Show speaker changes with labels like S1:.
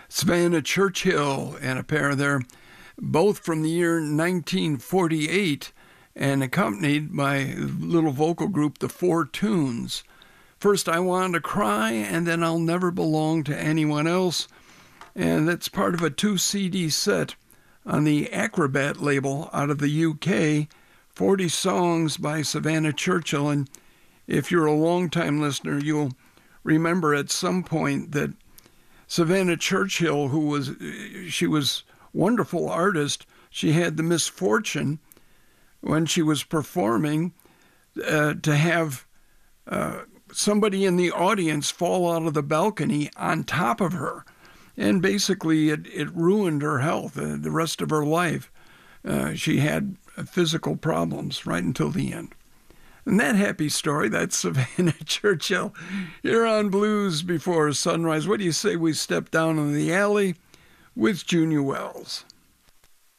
S1: Savannah Churchill and a pair there, both from the year 1948 and accompanied by a little vocal group, the Four Tunes. First, I Want to Cry, and then I'll Never Belong to Anyone Else. And that's part of a 2-CD set on the Acrobat label out of the UK, 40 songs by Savannah Churchill. And if you're a longtime listener, you'll remember at some point that Savannah Churchill, she was a wonderful artist. She had the misfortune when she was performing to have somebody in the audience fall out of the balcony on top of her. And basically it ruined her health the rest of her life. She had physical problems right until the end. And that happy story, that's Savannah Churchill here on Blues Before Sunrise. What do you say we step down in the alley with Junior Wells?